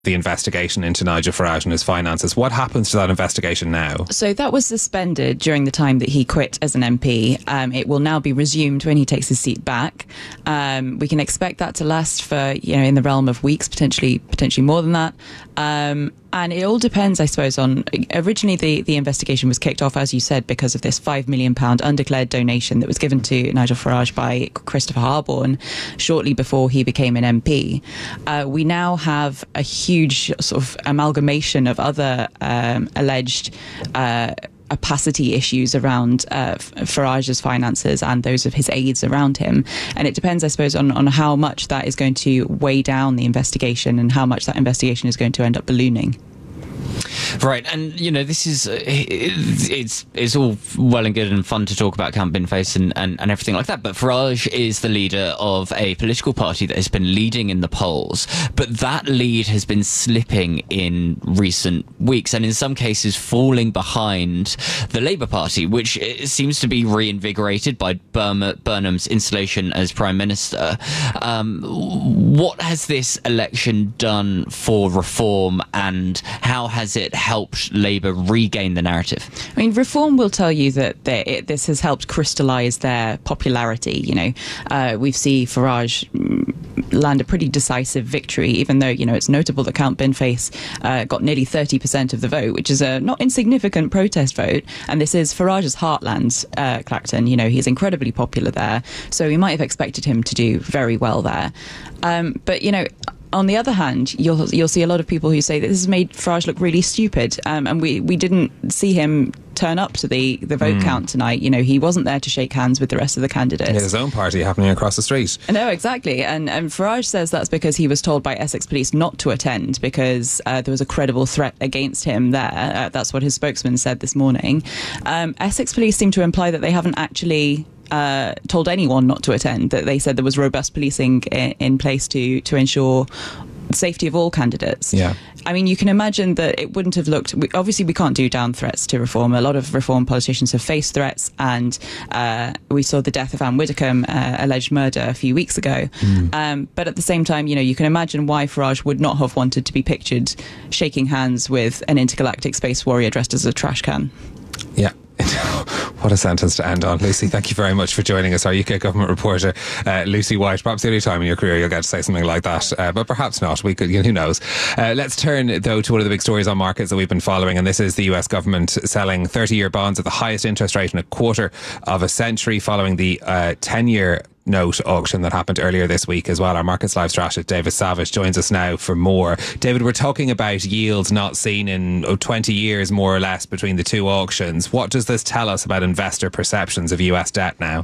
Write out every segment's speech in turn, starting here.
the investigation into Nigel Farage and his finances. What happens to that investigation now? So that was suspended during the time that he quit as an MP. It will now be resumed when he takes his seat back. We can expect that to last for, in the realm of weeks, potentially more than that. And it all depends, I suppose, on... Originally, the investigation was kicked off, as you said, because of this £5 million undeclared donation that was given to Nigel Farage by Christopher Harborne shortly before he became an MP. We now have a huge sort of amalgamation of other alleged opacity issues around Farage's finances and those of his aides around him. And it depends, I suppose, on how much that is going to weigh down the investigation and how much that investigation is going to end up ballooning. Right, and this is it's all well and good and fun to talk about Count Binface and everything like that, but Farage is the leader of a political party that has been leading in the polls, but that lead has been slipping in recent weeks and in some cases falling behind the Labour Party, which seems to be reinvigorated by Burnham's installation as Prime Minister. What has this election done for reform, and how has it helped Labour regain the narrative? I mean, reform will tell you that this has helped crystallise their popularity. We've seen Farage land a pretty decisive victory, even though, it's notable that Count Binface got nearly 30% of the vote, which is a not insignificant protest vote. And this is Farage's heartland, Clacton. He's incredibly popular there. So we might have expected him to do very well there. But, on the other hand, you'll see a lot of people who say that this has made Farage look really stupid, and we didn't see him turn up to the vote count tonight. He wasn't there to shake hands with the rest of the candidates. Yeah, his own party happening across the street. No, exactly. And Farage says that's because he was told by Essex Police not to attend because there was a credible threat against him there. That's what his spokesman said this morning. Essex Police seem to imply that they haven't actually told anyone not to attend, that they said there was robust policing in place to ensure the safety of all candidates. Yeah. I mean, you can imagine that it wouldn't have looked... Obviously, we can't do down threats to reform. A lot of reform politicians have faced threats, and we saw the death of Anne Widdecombe, alleged murder, a few weeks ago. But at the same time, you can imagine why Farage would not have wanted to be pictured shaking hands with an intergalactic space warrior dressed as a trash can. Yeah. What a sentence to end on. Lucy, thank you very much for joining us, our UK government reporter, Lucy White. Perhaps the only time in your career you'll get to say something like that, but perhaps not. We could, who knows. Let's turn, though, to one of the big stories on markets that we've been following, and this is the US government selling 30-year bonds at the highest interest rate in a quarter of a century following the 10-year note auction that happened earlier this week as well. Our Markets Live strategist David Savage joins us now for more. David, we're talking about yields not seen in 20 years more or less between the two auctions. What does this tell us about investor perceptions of US debt now?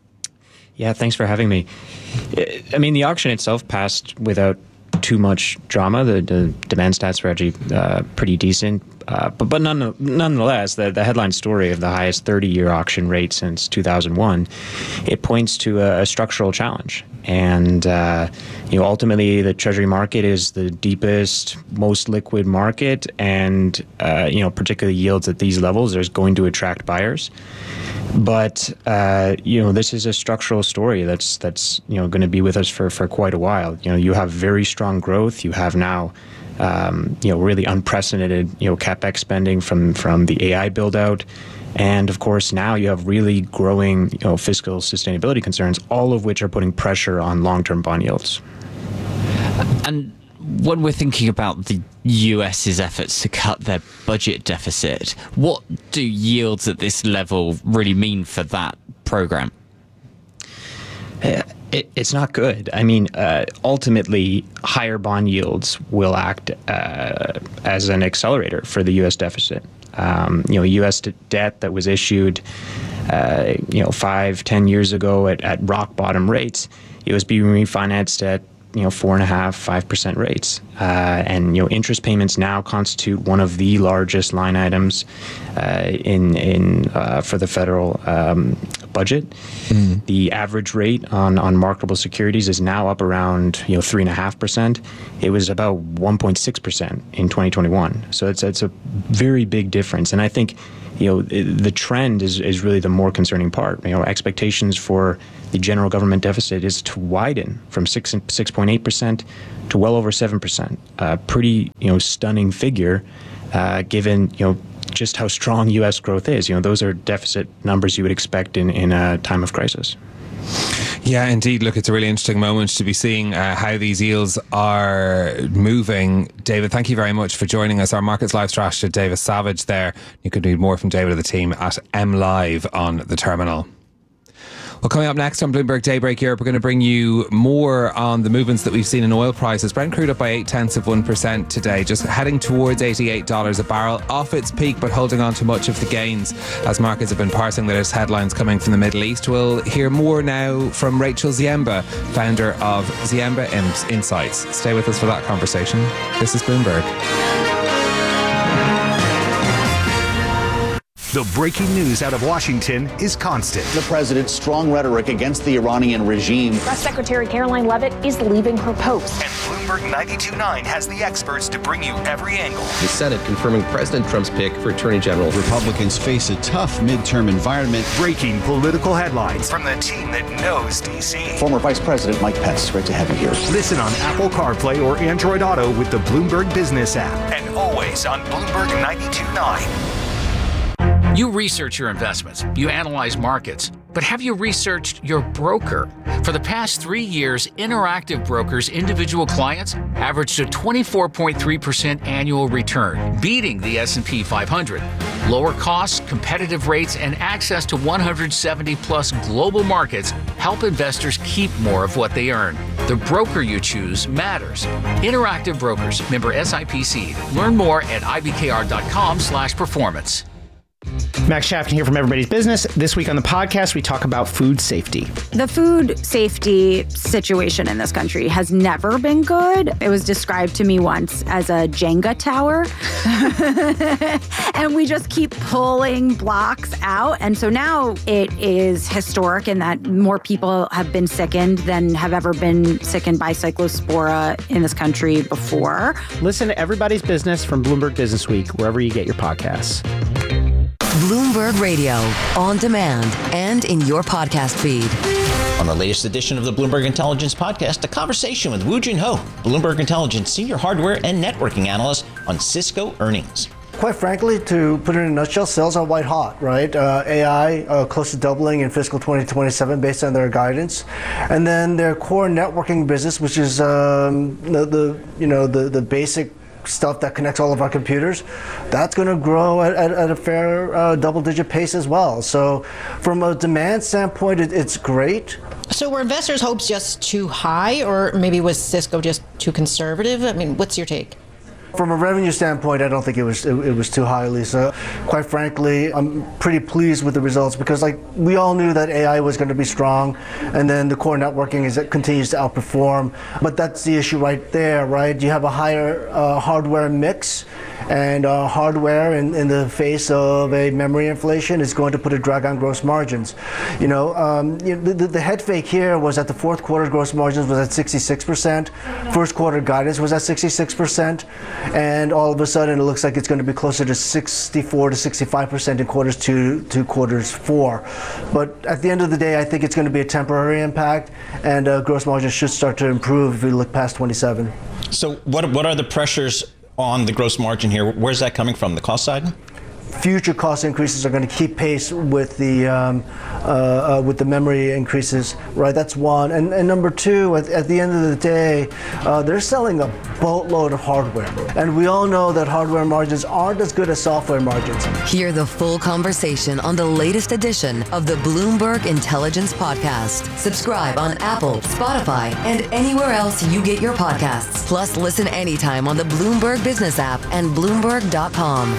Yeah, thanks for having me. I mean, the auction itself passed without too much drama. The demand stats were actually pretty decent. But nonetheless, the headline story of the highest 30-year auction rate since 2001, it points to a structural challenge. And ultimately, the Treasury market is the deepest, most liquid market, and particularly yields at these levels is going to attract buyers. But this is a structural story that's going to be with us for quite a while. You have very strong growth. You have now really unprecedented capex spending from the AI build out, and of course now you have really growing fiscal sustainability concerns, all of which are putting pressure on long-term bond yields. And when we're thinking about the US's efforts to cut their budget deficit, what do yields at this level really mean for that program? It's not good. I mean, ultimately, higher bond yields will act as an accelerator for the U.S. deficit. U.S. debt that was issued, 5-10 years ago at rock bottom rates, it was being refinanced at 4.5-5% rates, and interest payments now constitute one of the largest line items in for the federal budget. The average rate on marketable securities is now up around 3.5%. It was about 1.6% in 2021. So it's a very big difference. And I think the trend is really the more concerning part. Expectations for the general government deficit is to widen from 6.8% to well over 7%. A pretty stunning figure, given just how strong U.S. growth is. Those are deficit numbers you would expect in a time of crisis. Yeah, indeed. Look, it's a really interesting moment to be seeing how these yields are moving. David, thank you very much for joining us. Our Markets Live strategist, David Savage there. You could read more from David and the team at MLive on the terminal. Well, coming up next on Bloomberg Daybreak Europe, we're going to bring you more on the movements that we've seen in oil prices. Brent crude up by 0.8% today, just heading towards $88 a barrel, off its peak but holding on to much of the gains as markets have been parsing the latest headlines coming from the Middle East. We'll hear more now from Rachel Ziemba, founder of Ziemba Insights. Stay with us for that conversation. This is Bloomberg. The breaking news out of Washington is constant. The president's strong rhetoric against the Iranian regime. Press Secretary Caroline Leavitt is leaving her post. And Bloomberg 92.9 has the experts to bring you every angle. The Senate confirming President Trump's pick for Attorney General. Republicans face a tough midterm environment. Breaking political headlines from the team that knows D.C. Former Vice President Mike Pence, great to have you here. Listen on Apple CarPlay or Android Auto with the Bloomberg Business app. And always on Bloomberg 92.9. You research your investments, you analyze markets, but have you researched your broker? For the past 3 years, Interactive Brokers' individual clients averaged a 24.3% annual return, beating the S&P 500. Lower costs, competitive rates, and access to 170-plus global markets help investors keep more of what they earn. The broker you choose matters. Interactive Brokers, member SIPC. Learn more at ibkr.com/performance. Max Shafton here from Everybody's Business. This week on the podcast, we talk about food safety. The food safety situation in this country has never been good. It was described to me once as a Jenga tower. And we just keep pulling blocks out. And so now it is historic in that more people have been sickened than have ever been sickened by Cyclospora in this country before. Listen to Everybody's Business from Bloomberg Business Week, wherever you get your podcasts. Bloomberg Radio, on demand and in your podcast feed. On the latest edition of the Bloomberg Intelligence Podcast, a conversation with Woo Jin Ho, Bloomberg Intelligence Senior Hardware and Networking Analyst on Cisco earnings. Quite frankly, to put it in a nutshell, sales are white hot, right? AI close to doubling in fiscal 2027 based on their guidance, and then their core networking business, which is the basic stuff that connects all of our computers, that's going to grow at a fair double-digit pace as well. So from a demand standpoint, it's great. So were investors' hopes just too high, or maybe was Cisco just too conservative? I mean, what's your take? From a revenue standpoint, I don't think it was too high, Lisa. Quite frankly, I'm pretty pleased with the results because, we all knew that AI was going to be strong, and then the core networking continues to outperform. But that's the issue right there, right? You have a higher hardware mix, and hardware in the face of a memory inflation is going to put a drag on gross margins. The head fake here was that the fourth quarter gross margins was at 66%, first quarter guidance was at 66%. And all of a sudden, it looks like it's going to be closer to 64 to 65% in quarters two to quarters four. But at the end of the day, I think it's going to be a temporary impact, and gross margins should start to improve if we look past 27. So what are the pressures on the gross margin here? Where's that coming from? The cost side? Future cost increases are going to keep pace with the memory increases, right? That's one. And number two, at the end of the day, they're selling a boatload of hardware. And we all know that hardware margins aren't as good as software margins. Hear the full conversation on the latest edition of the Bloomberg Intelligence Podcast. Subscribe on Apple, Spotify, and anywhere else you get your podcasts. Plus, listen anytime on the Bloomberg Business app and Bloomberg.com.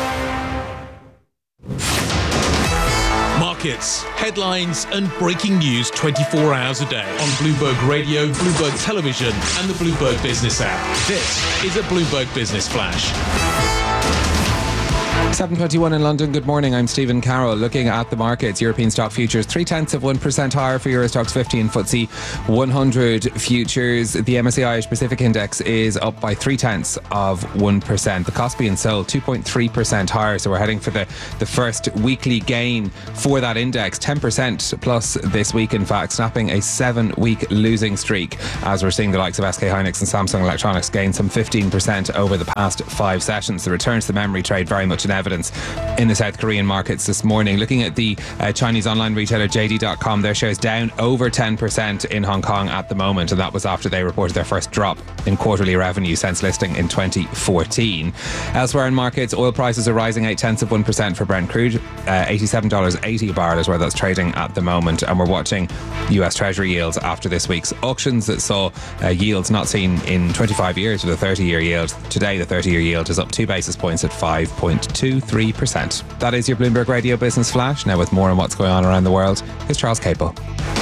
Markets, headlines, and breaking news 24 hours a day on Bloomberg Radio, Bloomberg Television, and the Bloomberg Business app. This is a Bloomberg Business Flash. 7:21 in London. Good morning. I'm Stephen Carroll. Looking at the markets, European stock futures 0.3% higher for Euro Stoxx 50 and FTSE 100 futures. The MSCI Irish Pacific Index is up by 0.3%. The Kospi and Seoul 2.3% higher. So we're heading for the first weekly gain for that index, 10% plus this week. In fact, snapping a 7-week losing streak, as we're seeing the likes of SK Hynix and Samsung Electronics gain some 15% over the past 5 sessions. The return to the memory trade very much in evidence in the South Korean markets this morning. Looking at the Chinese online retailer JD.com, their shares down over 10% in Hong Kong at the moment, and that was after they reported their first drop in quarterly revenue since listing in 2014. Elsewhere in markets, oil prices are rising 0.8% for Brent crude. $87.80 a barrel is where that's trading at the moment, and we're watching US Treasury yields after this week's auctions that saw yields not seen in 25 years with a 30-year yield. Today, the 30-year yield is up 2 basis points at 5.23%. That is your Bloomberg Radio Business Flash. Now with more on what's going on around the world, here's Charles Capel.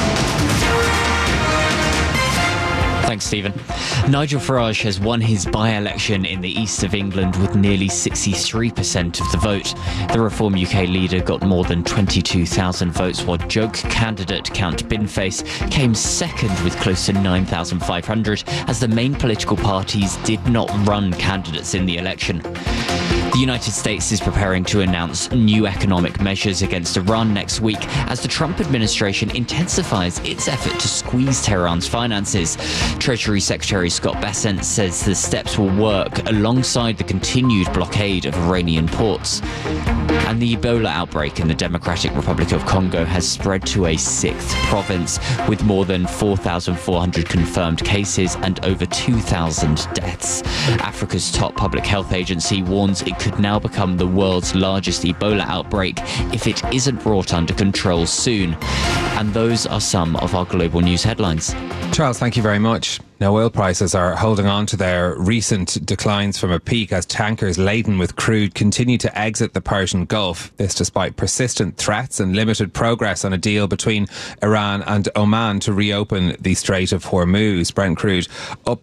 Thanks, Stephen. Nigel Farage has won his by-election in the east of England with nearly 63% of the vote. The Reform UK leader got more than 22,000 votes, while joke candidate Count Binface came second with close to 9,500, as the main political parties did not run candidates in the election. The United States is preparing to announce new economic measures against Iran next week as the Trump administration intensifies its effort to squeeze Tehran's finances. Treasury Secretary Scott Bessent says the steps will work alongside the continued blockade of Iranian ports. And the Ebola outbreak in the Democratic Republic of Congo has spread to a 6th province, with more than 4,400 confirmed cases and over 2,000 deaths. Africa's top public health agency warns it could now become the world's largest Ebola outbreak if it isn't brought under control soon. And those are some of our global news headlines. Charles, thank you very much. Now, oil prices are holding on to their recent declines from a peak as tankers laden with crude continue to exit the Persian Gulf. This despite persistent threats and limited progress on a deal between Iran and Oman to reopen the Strait of Hormuz. Brent crude up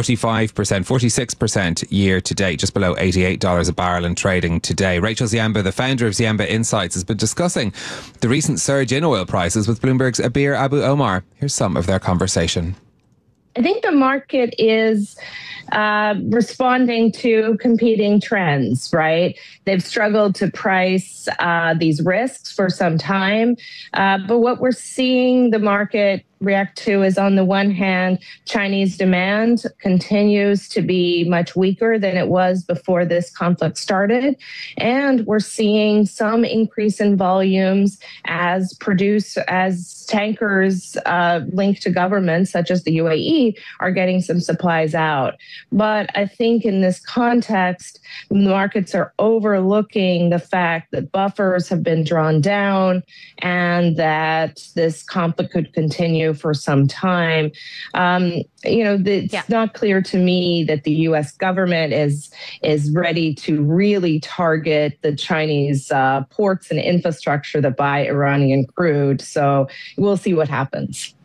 46% year to date, just below $88 a barrel in trading today. Rachel Ziemba, the founder of Ziemba Insights, has been discussing the recent surge in oil prices with Bloomberg's Abir Abu Omar. Here's some of their conversation. I think the market is responding to competing trends, right? They've struggled to price these risks for some time. But what we're seeing the market react to is, on the one hand, Chinese demand continues to be much weaker than it was before this conflict started. And we're seeing some increase in volumes as tankers linked to governments such as the UAE are getting some supplies out. But I think in this context, the markets are overlooking the fact that buffers have been drawn down and that this conflict could continue for some time. It's not clear to me that the U.S. government is ready to really target the Chinese ports and infrastructure that buy Iranian crude. So we'll see what happens.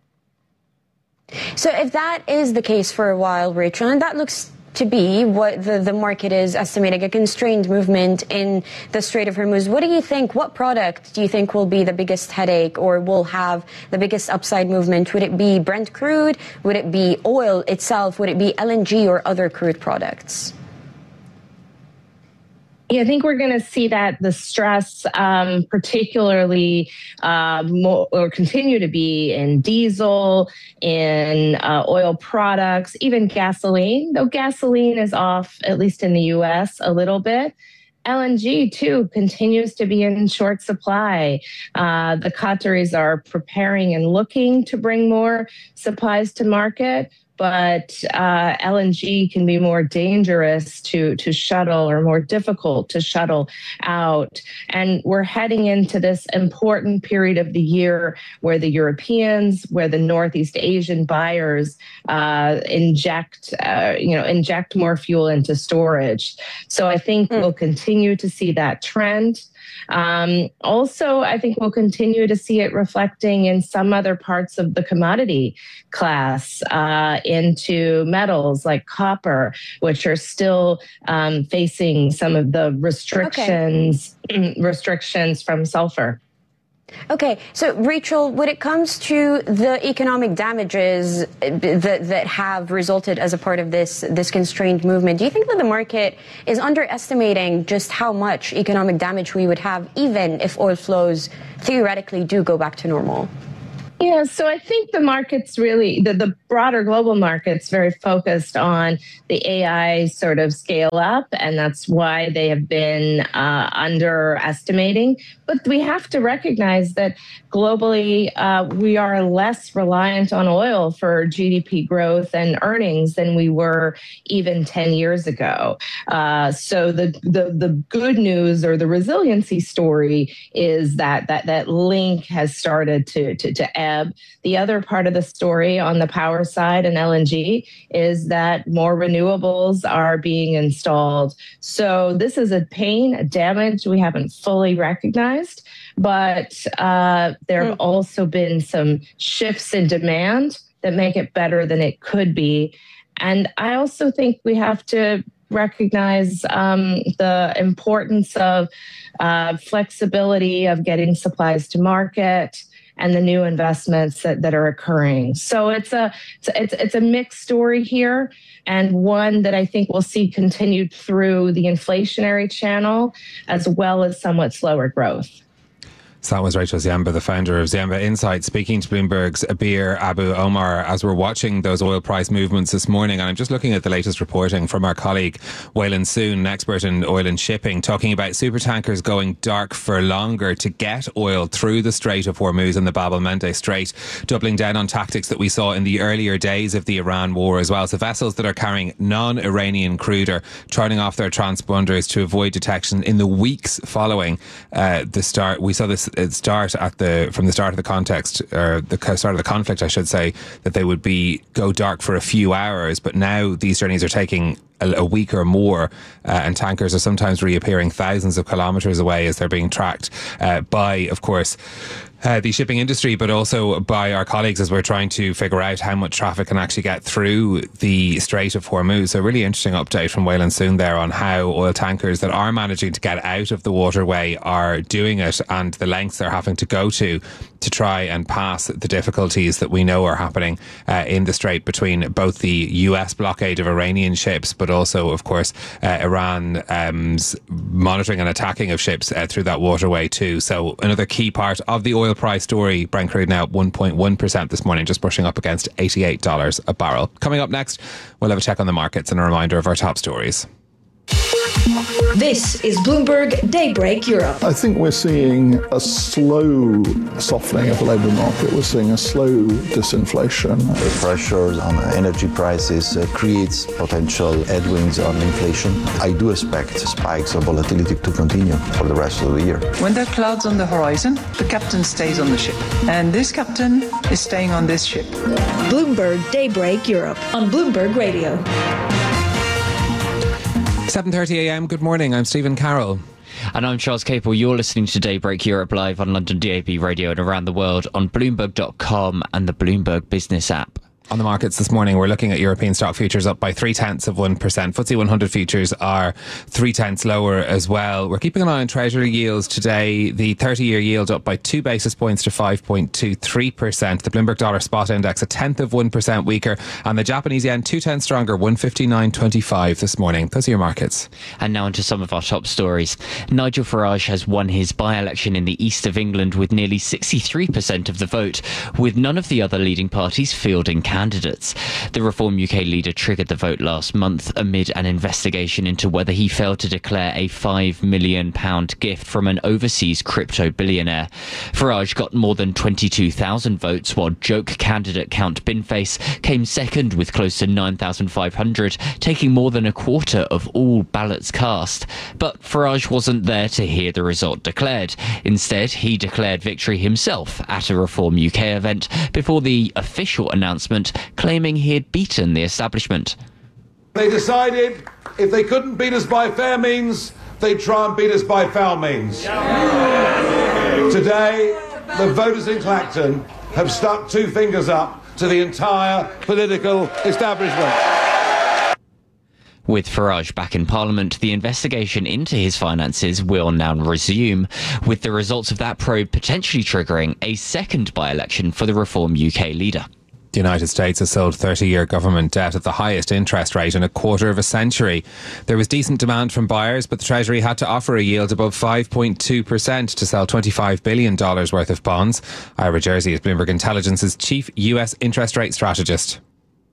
So if that is the case for a while, Rachel, and that looks to be what the market is estimating, a constrained movement in the Strait of Hormuz, what product do you think will be the biggest headache or will have the biggest upside movement? Would it be Brent crude? Would it be oil itself? Would it be LNG or other crude products? Yeah, I think we're going to see that the stress particularly continue to be in diesel, in oil products, even gasoline, though gasoline is off, at least in the U.S., a little bit. LNG, too, continues to be in short supply. The Qataris are preparing and looking to bring more supplies to market. But LNG can be more dangerous to shuttle or more difficult to shuttle out. And we're heading into this important period of the year where the Europeans, where the Northeast Asian buyers inject more fuel into storage. So I think we'll continue to see that trend. Also, I think we'll continue to see it reflecting in some other parts of the commodity class, into metals like copper, which are still facing some of the restrictions from sulfur. Okay, so Rachel, when it comes to the economic damages that have resulted as a part of this constrained movement, do you think that the market is underestimating just how much economic damage we would have even if oil flows theoretically do go back to normal? Yeah, so I think the market's really, the broader global market's very focused on the AI sort of scale up, and that's why they have been underestimating. But we have to recognize that globally, we are less reliant on oil for GDP growth and earnings than we were even 10 years ago. So the good news or the resiliency story is that link has started to ebb. The other part of the story on the power side and LNG is that more renewables are being installed. So this is a pain, a damage we haven't fully recognized, but there have also been some shifts in demand that make it better than it could be. And I also think we have to recognize the importance of flexibility of getting supplies to market and the new investments that are occurring. So it's a mixed story here, and one that I think we'll see continued through the inflationary channel as well as somewhat slower growth. So that was Rachel Ziemba, the founder of Ziemba Insight, speaking to Bloomberg's Abir Abu Omar as we're watching those oil price movements this morning. And I'm just looking at the latest reporting from our colleague Waylon Soon, an expert in oil and shipping, talking about supertankers going dark for longer to get oil through the Strait of Hormuz and the Bab el-Mandeb Strait, doubling down on tactics that we saw in the earlier days of the Iran war as well. So vessels that are carrying non-Iranian crude are turning off their transponders to avoid detection in the weeks following the start. We saw this from the start of the context, or the start of the conflict, I should say, that they would go dark for a few hours. But now these journeys are taking a week or more, and tankers are sometimes reappearing thousands of kilometres away as they're being tracked by, of course, the shipping industry, but also by our colleagues as we're trying to figure out how much traffic can actually get through the Strait of Hormuz. So a really interesting update from Waylon Soon there on how oil tankers that are managing to get out of the waterway are doing it, and the lengths they're having to go to try and pass the difficulties that we know are happening in the Strait between both the US blockade of Iranian ships, but also, of course, Iran's monitoring and attacking of ships through that waterway too. So another key part of the oil price story. Brent crude now 1.1% this morning, just brushing up against $88 a barrel. Coming up next, we'll have a check on the markets and a reminder of our top stories. This is Bloomberg Daybreak Europe. I think we're seeing a slow softening of the labour market. We're seeing a slow disinflation. The pressures on energy prices creates potential headwinds on inflation. I do expect spikes of volatility to continue for the rest of the year. When there are clouds on the horizon, the captain stays on the ship. And this captain is staying on this ship. Bloomberg Daybreak Europe on Bloomberg Radio. 7:30 a.m. Good morning. I'm Stephen Carroll. And I'm Charles Capel. You're listening to Daybreak Europe live on London DAB Radio and around the world on Bloomberg.com and the Bloomberg Business app. On the markets this morning, we're looking at European stock futures up by 0.3%. FTSE 100 futures are 0.3 lower as well. We're keeping an eye on Treasury yields today. The 30-year yield up by 2 basis points to 5.23%. The Bloomberg Dollar Spot Index 0.1% weaker. And the Japanese yen 2/10 stronger, 159.25 this morning. Those are your markets. And now onto some of our top stories. Nigel Farage has won his by-election in the east of England with nearly 63% of the vote, with none of the other leading parties fielding candidates. The Reform UK leader triggered the vote last month amid an investigation into whether he failed to declare a £5 million gift from an overseas crypto billionaire. Farage got more than 22,000 votes, while joke candidate Count Binface came second with close to 9,500, taking more than a quarter of all ballots cast. But Farage wasn't there to hear the result declared. Instead, he declared victory himself at a Reform UK event before the official announcement claiming he had beaten the establishment. They decided if they couldn't beat us by fair means, they try and beat us by foul means. Today, the voters in Clacton have stuck two fingers up to the entire political establishment. With Farage back in Parliament, the investigation into his finances will now resume, with the results of that probe potentially triggering a second by-election for the Reform UK leader. The United States has sold 30-year government debt at the highest interest rate in a quarter of a century. There was decent demand from buyers, but the Treasury had to offer a yield above 5.2% to sell $25 billion worth of bonds. Ira Jersey is Bloomberg Intelligence's chief US interest rate strategist.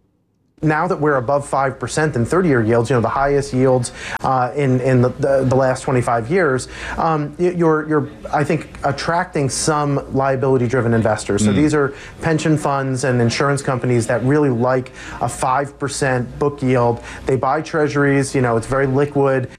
Now that we're above 5% in 30-year yields, the highest yields in the last 25 years, you're I think, attracting some liability-driven investors. So these are pension funds and insurance companies that really like a 5% book yield. They buy treasuries, it's very liquid.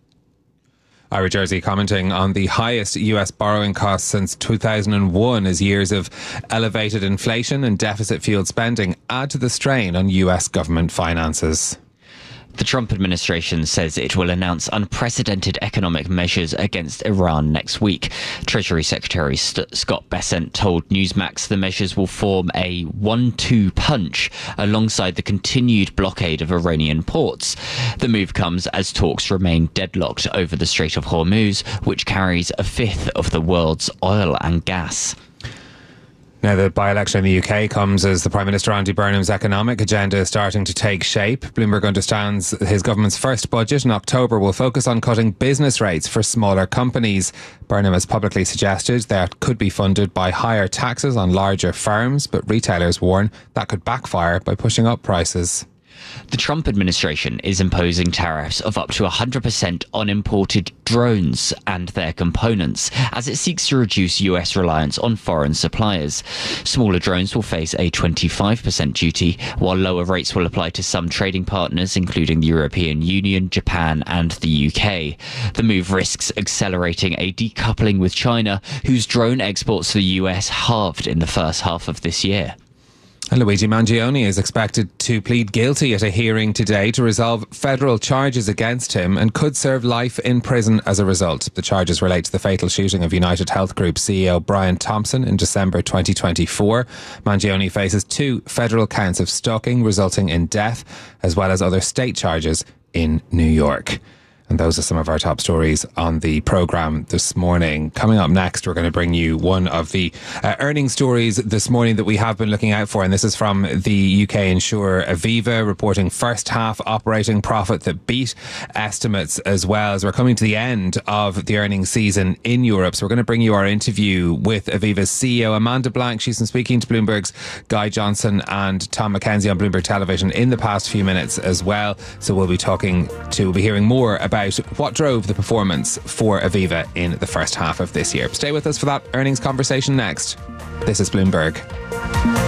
Ira Jersey commenting on the highest US borrowing costs since 2001 as years of elevated inflation and deficit-fueled spending add to the strain on US government finances. The Trump administration says it will announce unprecedented economic measures against Iran next week. Treasury Secretary Scott Bessent told Newsmax the measures will form a 1-2 punch alongside the continued blockade of Iranian ports. The move comes as talks remain deadlocked over the Strait of Hormuz, which carries a fifth of the world's oil and gas. Now, the by-election in the UK comes as the Prime Minister Andy Burnham's economic agenda is starting to take shape. Bloomberg understands his government's first budget in October will focus on cutting business rates for smaller companies. Burnham has publicly suggested that could be funded by higher taxes on larger firms, but retailers warn that could backfire by pushing up prices. The Trump administration is imposing tariffs of up to 100% on imported drones and their components as it seeks to reduce US reliance on foreign suppliers. Smaller drones will face a 25% duty, while lower rates will apply to some trading partners, including the European Union, Japan and the UK. The move risks accelerating a decoupling with China, whose drone exports to the US halved in the first half of this year. And Luigi Mangione is expected to plead guilty at a hearing today to resolve federal charges against him and could serve life in prison as a result. The charges relate to the fatal shooting of United Health Group CEO Brian Thompson in December 2024. Mangione faces 2 federal counts of stalking resulting in death, as well as other state charges in New York. And those are some of our top stories on the programme this morning. Coming up next, we're going to bring you one of the earnings stories this morning that we have been looking out for. And this is from the UK insurer Aviva, reporting first half operating profit that beat estimates as well, as we're coming to the end of the earnings season in Europe. So we're going to bring you our interview with Aviva's CEO, Amanda Blank. She's been speaking to Bloomberg's Guy Johnson and Tom McKenzie on Bloomberg Television in the past few minutes as well. So we'll be hearing more about what drove the performance for Aviva in the first half of this year. Stay with us for that earnings conversation next. This is Bloomberg.